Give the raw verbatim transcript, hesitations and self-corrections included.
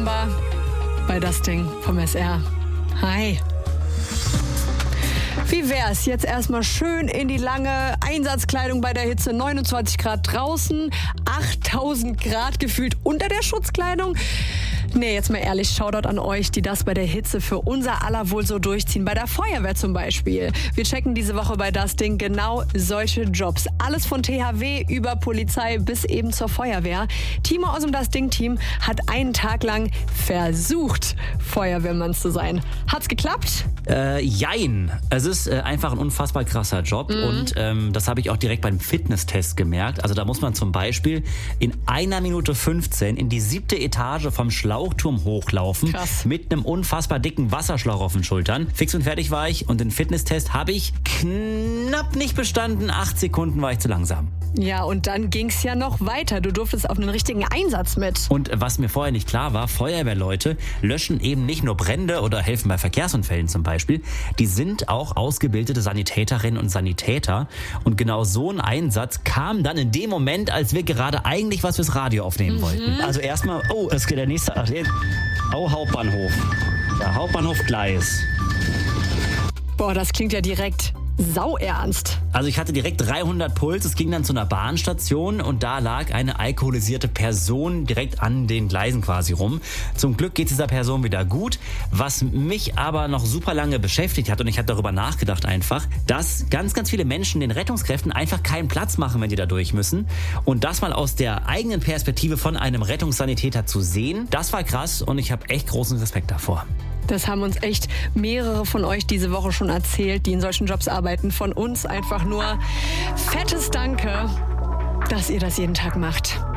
November bei Das Ding vom S R. Hi. Wie wär's? Jetzt erstmal schön in die lange Einsatzkleidung bei der Hitze. neunundzwanzig Grad draußen, achttausend Grad gefühlt unter der Schutzkleidung. Nee, jetzt mal ehrlich, Shoutout an euch, die das bei der Hitze für unser aller Wohl so durchziehen. Bei der Feuerwehr zum Beispiel. Wir checken diese Woche bei Das Ding genau solche Jobs. Alles von T H W über Polizei bis eben zur Feuerwehr. Timo aus dem Das Ding-Team hat einen Tag lang versucht, Feuerwehrmann zu sein. Hat's geklappt? Äh, jein. Es ist äh, einfach ein unfassbar krasser Job mhm. und ähm, das habe ich auch direkt beim Fitnesstest gemerkt. Also da muss man zum Beispiel in einer Minute fünfzehn in die siebte Etage vom Schlauchturm hochlaufen. Krass. Mit einem unfassbar dicken Wasserschlauch auf den Schultern. Fix und fertig war ich und den Fitnesstest habe ich knapp nicht bestanden. Acht Sekunden war ich zu langsam. Ja, und dann ging's ja noch weiter. Du durftest auf einen richtigen Einsatz mit. Und was mir vorher nicht klar war, Feuerwehrleute löschen eben nicht nur Brände oder helfen bei Verkehrsunfällen zum Beispiel. Die sind auch ausgebildete Sanitäterinnen und Sanitäter. Und genau so ein Einsatz kam dann in dem Moment, als wir gerade eigentlich was fürs Radio aufnehmen mhm. wollten. Also erstmal, oh, das geht der nächste, oh, Hauptbahnhof. Ja, Hauptbahnhof Gleis. Boah, das klingt ja direkt sauernst. Also ich hatte direkt dreihundert Puls, es ging dann zu einer Bahnstation und da lag eine alkoholisierte Person direkt an den Gleisen quasi rum. Zum Glück geht es dieser Person wieder gut, was mich aber noch super lange beschäftigt hat und ich habe darüber nachgedacht einfach, dass ganz, ganz viele Menschen den Rettungskräften einfach keinen Platz machen, wenn die da durch müssen und das mal aus der eigenen Perspektive von einem Rettungssanitäter zu sehen, das war krass und ich habe echt großen Respekt davor. Das haben uns echt mehrere von euch diese Woche schon erzählt, die in solchen Jobs arbeiten. Von uns einfach nur fettes Danke, dass ihr das jeden Tag macht.